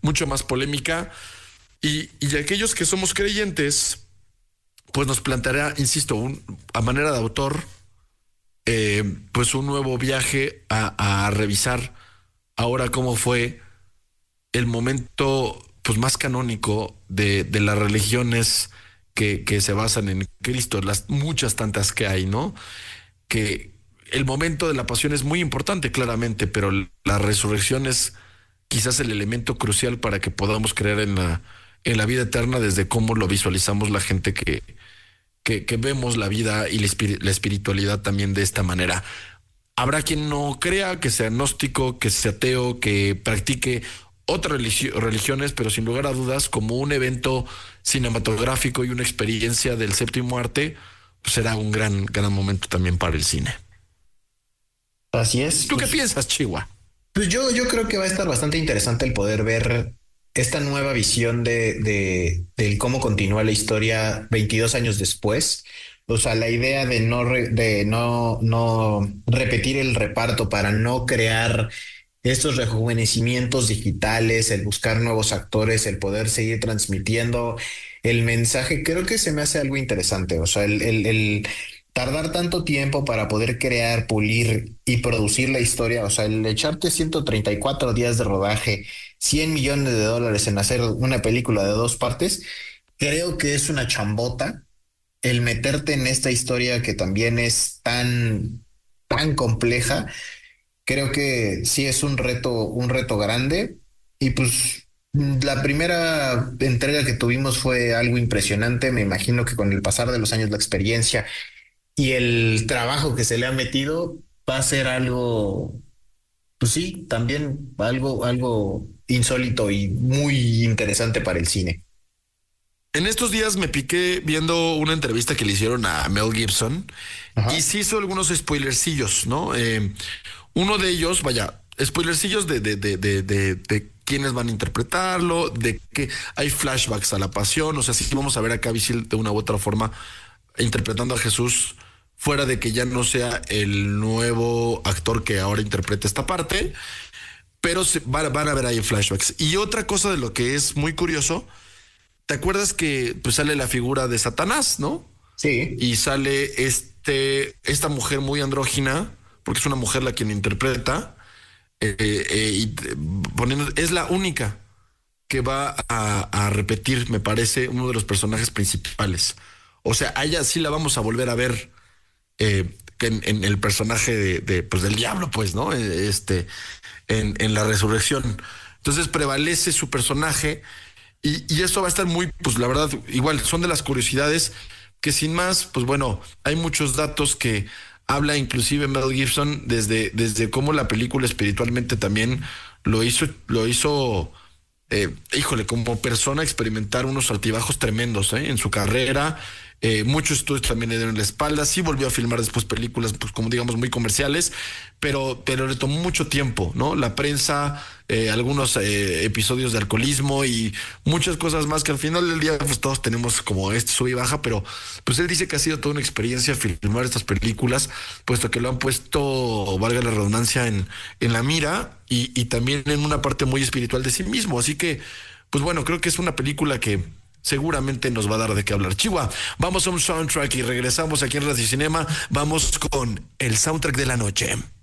mucho más polémica. Y aquellos que somos creyentes, pues nos planteará, insisto, a manera de autor, pues un nuevo viaje a revisar ahora cómo fue el momento pues más canónico de las religiones que se basan en Cristo, las muchas tantas que hay, ¿no? Que el momento de la pasión es muy importante, claramente, pero la resurrección es quizás el elemento crucial para que podamos creer en la vida eterna desde cómo lo visualizamos la gente que vemos la vida y la espiritualidad también de esta manera. Habrá quien no crea, que sea agnóstico, que sea ateo, que practique otras religiones, pero sin lugar a dudas, como un evento cinematográfico y una experiencia del séptimo arte, pues será un gran momento también para el cine. Así es. ¿Tú qué piensas, Chihuahua? Pues yo creo que va a estar bastante interesante el poder ver esta nueva visión del cómo continúa la historia 22 años después. O sea, la idea de no repetir el reparto para no crear estos rejuvenecimientos digitales, el buscar nuevos actores, el poder seguir transmitiendo el mensaje, creo que se me hace algo interesante. O sea, el tardar tanto tiempo para poder crear, pulir y producir la historia, o sea, el echarte 134 días de rodaje, $100 millones en hacer una película de 2 partes, creo que es una chambota el meterte en esta historia que también es tan compleja. Creo que sí es un reto grande. Y pues la primera entrega que tuvimos fue algo impresionante. Me imagino que con el pasar de los años, la experiencia y el trabajo que se le ha metido va a ser algo, pues sí, también algo insólito y muy interesante para el cine. En estos días me piqué viendo una entrevista que le hicieron a Mel Gibson y Ajá. se hizo algunos spoilercillos, ¿no? Uno de ellos, vaya, spoilercillos de quiénes van a interpretarlo, de que hay flashbacks a la pasión, o sea, sí vamos a ver a Cavill de una u otra forma interpretando a Jesús, fuera de que ya no sea el nuevo actor que ahora interpreta esta parte, pero van a ver ahí flashbacks. Y otra cosa de lo que es muy curioso, ¿te acuerdas que pues sale la figura de Satanás, ¿no? Sí. Y sale esta mujer muy andrógina, porque es una mujer la quien interpreta, es la única que va a repetir, me parece, uno de los personajes principales. O sea, a ella sí la vamos a volver a ver que en el personaje pues del diablo, pues, ¿no? En la resurrección. Entonces prevalece su personaje y eso va a estar muy, pues la verdad, igual son de las curiosidades que sin más, pues bueno, hay muchos datos que habla inclusive Mel Gibson desde cómo la película espiritualmente también lo hizo, híjole, como persona experimentar unos altibajos tremendos en su carrera. Muchos estudios también le dieron la espalda. Sí volvió a filmar después películas, pues como digamos, muy comerciales, pero le tomó mucho tiempo, ¿no? La prensa, algunos episodios de alcoholismo y muchas cosas más que al final del día, pues todos tenemos como sube y baja, pero pues él dice que ha sido toda una experiencia filmar estas películas, puesto que lo han puesto, valga la redundancia, en la mira y también en una parte muy espiritual de sí mismo. Así que, pues bueno, creo que es una película que seguramente nos va a dar de qué hablar. Chihuahua, vamos a un soundtrack y regresamos aquí en Radio Cinema. Vamos con el soundtrack de la noche.